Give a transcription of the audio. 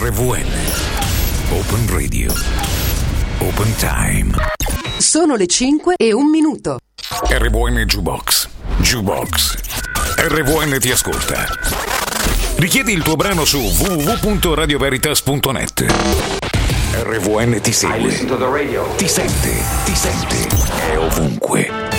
RVN. Open Radio. Open Time. Sono le 5:01. RVN Jukebox. Jukebox. RVN ti ascolta. Richiedi il tuo brano su www.radioveritas.net. RVN ti segue. Ti sente. È ovunque.